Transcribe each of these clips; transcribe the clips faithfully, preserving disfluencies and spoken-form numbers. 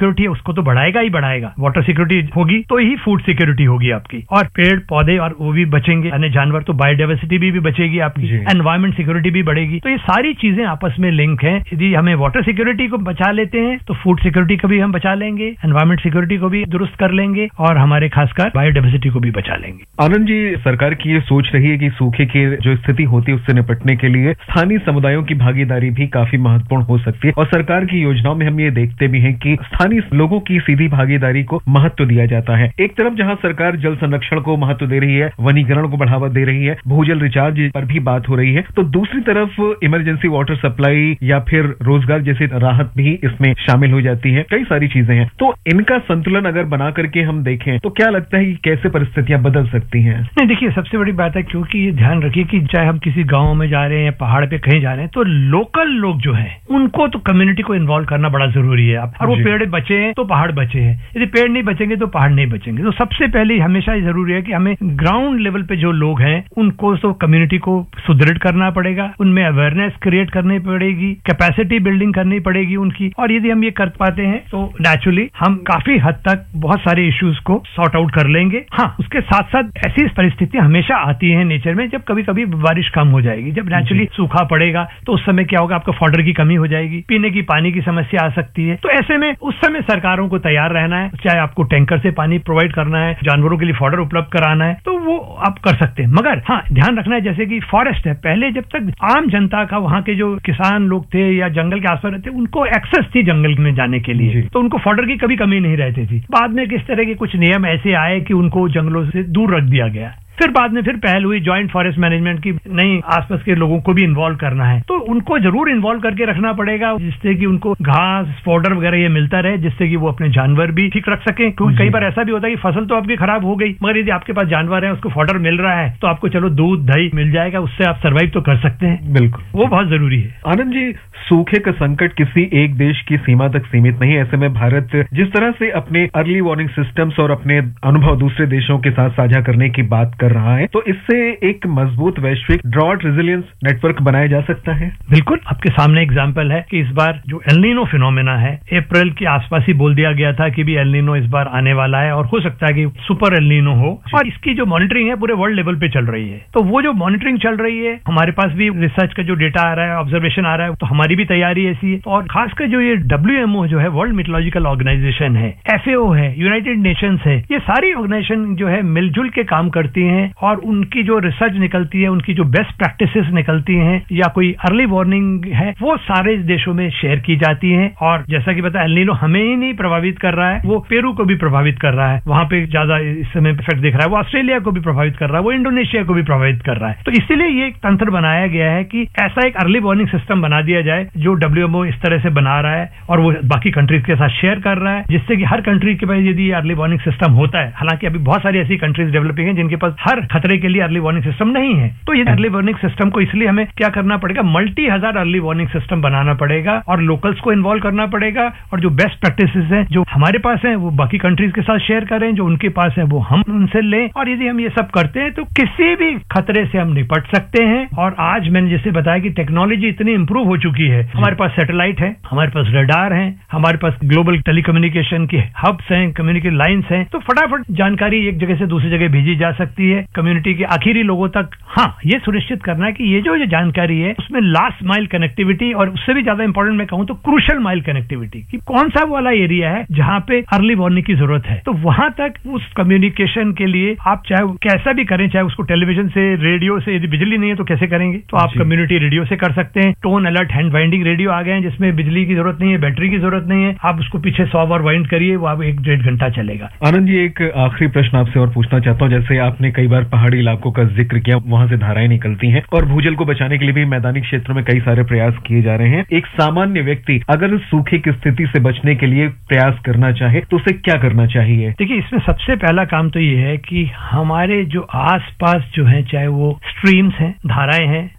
Security है उसको तो बढ़ाएगा ही बढ़ाएगा। वाटर सिक्योरिटी होगी तो ही फूड सिक्योरिटी होगी आपकी, और पेड़ पौधे और वो भी बचेंगे, अन्य जानवर, तो बायोडाइवर्सिटी भी, भी बचेगी आपकी, एनवायरमेंट सिक्योरिटी भी बढ़ेगी। तो ये सारी चीजें आपस में लिंक हैं। यदि हमें वाटर सिक्योरिटी को बचा लेते हैं तो फूड सिक्योरिटी को भी हम बचा लेंगे, एनवायरमेंट सिक्योरिटी को भी दुरुस्त कर लेंगे, और हमारे खासकर बायोडाइवर्सिटी को भी बचा लेंगे। आनंद जी, सरकार की ये सोच रही है कि सूखे की जो स्थिति होती है उससे निपटने के लिए स्थानीय समुदायों की भागीदारी भी काफी महत्वपूर्ण हो सकती है, और सरकार की योजनाओं में हम ये देखते भी हैं कि स्थानीय लोगों की सीधी भागीदारी को महत्व दिया जाता है। एक तरफ जहां सरकार जल संरक्षण को महत्व दे रही है, वनीकरण को बढ़ावा दे रही है, भूजल रिचार्ज पर भी बात हो रही है, तो दूसरी तरफ इमरजेंसी वाटर सप्लाई या फिर रोजगार जैसी राहत भी इसमें शामिल हो जाती है। कई सारी चीजें हैं, तो इनका संतुलन अगर बना करके हम देखें तो क्या लगता है कि कैसे परिस्थितियां बदल सकती हैं? नहीं, देखिए सबसे बड़ी बात है, क्योंकि ये ध्यान रखिए कि चाहे हम किसी गांव में जा रहे हैं या पहाड़ पे कहीं जा रहे हैं, तो लोकल लोग जो हैं उनको तो कम्युनिटी को इन्वॉल्व करना बड़ा जरूरी है। और वो पेड़ बचे हैं तो पहाड़ बचे हैं, यदि पेड़ नहीं बचेंगे तो पहाड़ नहीं बचेंगे। तो सबसे पहले हमेशा ये जरूरी है कि हमें ग्राउंड लेवल पे जो लोग हैं उनको तो कम्युनिटी को सुदृढ़ करना पड़ेगा, उनमें अवेयरनेस क्रिएट करनी पड़ेगी, कैपेसिटी बिल्डिंग करनी पड़ेगी उनकी। और यदि हम ये कर पाते हैं तो नेचुरली हम काफी हद तक बहुत सारे इश्यूज को सॉर्ट आउट कर लेंगे। हाँ, उसके साथ साथ ऐसी परिस्थितियां हमेशा आती हैं नेचर में, जब कभी कभी बारिश कम हो जाएगी, जब नेचुरली सूखा पड़ेगा तो उस समय क्या होगा, आपको फॉडर की कमी हो जाएगी, पीने की पानी की समस्या आ सकती है। तो ऐसे में उस समय सरकारों को तैयार रहना है, चाहे आपको टैंकर से पानी प्रोवाइड करना है, जानवरों के लिए फॉडर उपलब्ध कराना है, तो वो आप कर सकते हैं। मगर हाँ, ध्यान रखना है, जैसे कि फॉरेस्ट है, पहले जब तक आम जनता का, वहां के जो किसान लोग थे या जंगल के आसपास रहते, उनको एक्सेस थी जंगल में जाने के लिए, तो उनको फॉडर की कभी कमी नहीं रहती थी। बाद में किस तरह के कुछ नियम ऐसे आए कि उनको जंगलों से दूर रख दिया गया। फिर बाद में फिर पहल हुई ज्वाइंट फॉरेस्ट मैनेजमेंट की, नहीं आसपास के लोगों को भी इन्वॉल्व करना है, तो उनको जरूर इन्वॉल्व करके रखना पड़ेगा, जिससे कि उनको घास फॉडर वगैरह ये मिलता रहे, जिससे कि वो अपने जानवर भी ठीक रख सके। क्योंकि कई बार ऐसा भी होता है कि फसल तो आपकी खराब हो गई, मगर यदि आपके पास जानवर है, उसको फॉडर मिल रहा है, तो आपको चलो दूध दही मिल जाएगा, उससे आप सर्वाइव तो कर सकते हैं। बिल्कुल, वो बहुत जरूरी है। आनंद जी, सूखे का संकट किसी एक देश की सीमा तक सीमित नहीं है। ऐसे में भारत जिस तरह से अपने अर्ली वार्निंग सिस्टम्स और अपने अनुभव दूसरे देशों के साथ साझा करने की बात कर रहा है, तो इससे एक मजबूत वैश्विक ड्रॉट रेजिलियंस नेटवर्क बनाया जा सकता है। बिल्कुल, आपके सामने एग्जाम्पल है कि इस बार जो एल नीनो फिनोमेना है, अप्रैल के आसपास ही बोल दिया गया था कि भी एल नीनो इस बार आने वाला है, और हो सकता है कि सुपर एल नीनो हो, और इसकी जो मॉनिटरिंग है पूरे वर्ल्ड लेवल पे चल रही है। तो वो जो मॉनिटरिंग चल रही है, हमारे पास भी रिसर्च का जो डेटा आ रहा है, ऑब्जर्वेशन आ रहा है, तो हमारी भी तैयारी ऐसी है। और खासकर जो ये डब्ल्यू एम ओ जो है, वर्ल्ड मेट्रोलॉजिकल ऑर्गेनाइजेशन है, एफ ए ओ है, यूनाइटेड नेशंस है, ये सारी ऑर्गेनाइजेशन जो है मिलजुल के काम करती हैं, और उनकी जो रिसर्च निकलती है, उनकी जो बेस्ट प्रैक्टिसेस निकलती हैं, या कोई अर्ली वार्निंग है, वो सारे देशों में शेयर की जाती हैं। और जैसा कि पता है, एल नीनो हमें ही नहीं प्रभावित कर रहा है, वो पेरू को भी प्रभावित कर रहा है, वहां पे ज्यादा इस समय इफेक्ट दिख रहा है, वो ऑस्ट्रेलिया को भी प्रभावित कर रहा है, वो इंडोनेशिया को भी प्रभावित कर रहा है। तो इसीलिए ये एक तंत्र बनाया गया है कि ऐसा एक अर्ली वार्निंग सिस्टम बना दिया जाए, जो डब्ल्यू एम ओ इस तरह से बना रहा है, और वो बाकी कंट्रीज के साथ शेयर कर रहा है, जिससे कि हर कंट्री के पास यदि अर्ली वार्निंग सिस्टम होता है, हालांकि अभी बहुत सारी ऐसी कंट्रीज डेवलपिंग है जिनके पास हर खतरे के लिए अर्ली वार्निंग सिस्टम नहीं है, तो ये अर्ली वार्निंग सिस्टम को इसलिए हमें क्या करना पड़ेगा, मल्टी हजार अर्ली वार्निंग सिस्टम बनाना पड़ेगा, और लोकल्स को इन्वॉल्व करना पड़ेगा, और जो बेस्ट प्रैक्टिसेस हैं जो हमारे पास हैं वो बाकी कंट्रीज के साथ शेयर करें, जो उनके पास है वो हम उनसे लें। और यदि हम ये सब करते हैं तो किसी भी खतरे से हम निपट सकते हैं। और आज मैंने जैसे बताया कि टेक्नोलॉजी इतनी इंप्रूव हो चुकी है, हमारे पास सैटेलाइट है, हमारे पास रडार है, हमारे पास ग्लोबल टेलीकम्युनिकेशन के हब्स हैं, कम्युनिकेशन लाइन्स हैं, तो फटाफट जानकारी एक जगह से दूसरी जगह भेजी जा सकती है कम्युनिटी के आखिरी लोगों तक। हाँ, ये सुनिश्चित करना है कि ये जो जानकारी है उसमें लास्ट माइल कनेक्टिविटी, और उससे भी ज्यादा इंपॉर्टेंट मैं कहूं तो क्रूशियल माइल कनेक्टिविटी, कि कौन सा वाला एरिया है जहां पे अर्ली वार्निंग की जरूरत है, तो वहां तक उस कम्युनिकेशन के लिए आप चाहे कैसा भी करें, चाहे उसको टेलीविजन से, रेडियो से, यदि बिजली नहीं है तो कैसे करेंगे, तो आप कम्युनिटी रेडियो से कर सकते हैं। Tone alert hand winding radio आ गए हैं, जिसमें बिजली की जरूरत नहीं है, बैटरी की जरूरत नहीं है, आप उसको पीछे सौ बार वाइंड करिए, वो आप एक डेढ़ घंटा चलेगा। आनंद जी, एक आखिरी प्रश्न आपसे और पूछना चाहता हूँ, जैसे आपने कई बार पहाड़ी इलाकों का जिक्र किया, वहां से धाराएं निकलती हैं, और भूजल को बचाने के लिए भी मैदानी क्षेत्रों में कई सारे प्रयास किए जा रहे हैं। एक सामान्य व्यक्ति अगर सूखे की स्थिति से बचने के लिए प्रयास करना चाहे तो उसे क्या करना चाहिए? देखिए, इसमें सबसे पहला काम तो ये है कि हमारे जो आसपास जो है, चाहे वो स्ट्रीम्स हैं, धाराएं हैं,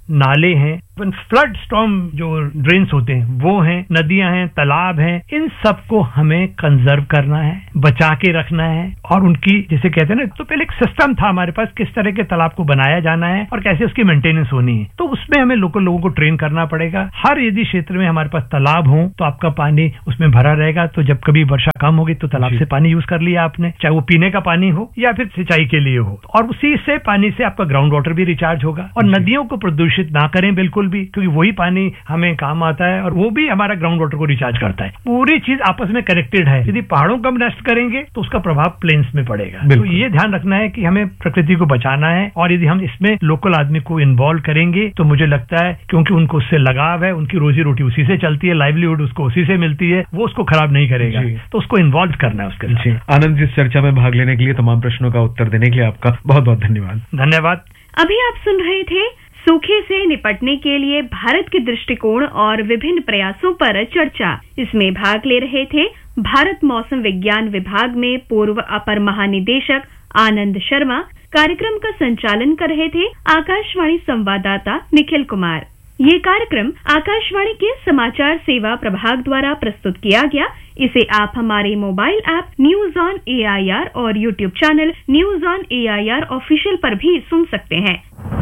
नाले हैं, फ्लड स्टॉर्म जो ड्रेन्स होते हैं वो हैं, नदियां हैं, तालाब हैं, इन सबको हमें कंजर्व करना है, बचा के रखना है। और उनकी जैसे कहते हैं ना, तो पहले एक सिस्टम था हमारे पास किस तरह के तालाब को बनाया जाना है और कैसे उसकी मेंटेनेंस होनी है, तो उसमें हमें लोकल लोगों को ट्रेन करना पड़ेगा। हर यदि क्षेत्र में हमारे पास तालाब हो तो आपका पानी उसमें भरा रहेगा, तो जब कभी वर्षा कम होगी तो तालाब से पानी यूज कर लिया आपने, चाहे वो पीने का पानी हो या फिर सिंचाई के लिए हो, और उसी से पानी से आपका ग्राउंड वाटर भी रिचार्ज होगा। और नदियों को प्रदूषित ना करें बिल्कुल भी, क्योंकि वही पानी हमें काम आता है और वो भी हमारा ग्राउंड वाटर को रिचार्ज करता है। पूरी चीज आपस में कनेक्टेड है। यदि पहाड़ों को नष्ट करेंगे तो उसका प्रभाव प्लेन्स में पड़ेगा। तो ये ध्यान रखना है कि हमें प्रकृति को बचाना है, और यदि हम इसमें लोकल आदमी को इन्वॉल्व करेंगे तो मुझे लगता है क्योंकि उनको उससे लगाव है, उनकी रोजी रोटी उसी से चलती है, लाइवलीहुड उसको उसी से मिलती है, वो उसको खराब नहीं करेगा, तो उसको इन्वॉल्व करना है उसके साथ। आनंद, जिस चर्चा में भाग लेने के लिए, तमाम प्रश्नों का उत्तर देने के लिए आपका बहुत बहुत धन्यवाद। धन्यवाद। अभी आप सुन रहे थे सूखे से निपटने के लिए भारत के दृष्टिकोण और विभिन्न प्रयासों पर चर्चा। इसमें भाग ले रहे थे भारत मौसम विज्ञान विभाग में पूर्व अपर महानिदेशक आनंद शर्मा। कार्यक्रम का संचालन कर रहे थे आकाशवाणी संवाददाता निखिल कुमार। ये कार्यक्रम आकाशवाणी के समाचार सेवा प्रभाग द्वारा प्रस्तुत किया गया। इसे आप हमारे mobile app news on A I R और YouTube channel news on A I R official पर भी सुन सकते हैं।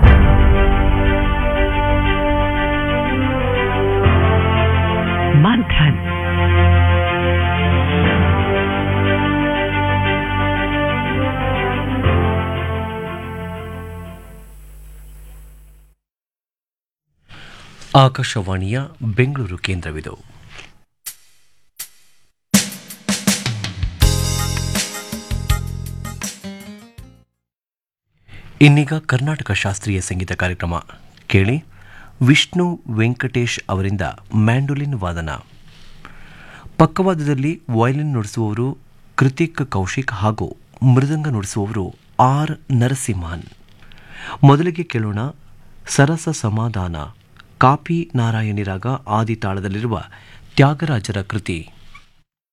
मंथन। ಆಕಾಶವಾಣಿಯ ಬೆಂಗಳೂರು ಕೇಂದ್ರವಿದು. ಇನ್ನೀಗ ಕರ್ನಾಟಕ ಶಾಸ್ತ್ರೀಯ ಸಂಗೀತ ಕಾರ್ಯಕ್ರಮ ಕೇಳಿ. ವಿಷ್ಣು ವೆಂಕಟೇಶ್ ಅವರಿಂದ ಮ್ಯಾಂಡೋಲಿನ್ ವಾದನ. ಪಕ್ಕವಾದದಲ್ಲಿ ವಯಲಿನ್ ನುಡಿಸುವವರು ಕೃತಿಕ್ ಕೌಶಿಕ್ ಹಾಗೂ ಮೃದಂಗ ನುಡಿಸುವವರು ಆರ್ ನರಸಿಂಹನ್. ಮೊದಲಿಗೆ ಕೇಳೋಣ ಸರಸ ಸಮಾಧಾನ, ಕಾಪಿ ನಾರಾಯಣಿ ರಾಗ ಆದಿತಾಳದಲ್ಲಿರುವ ತ್ಯಾಗರಾಜರ ಕೃತಿ.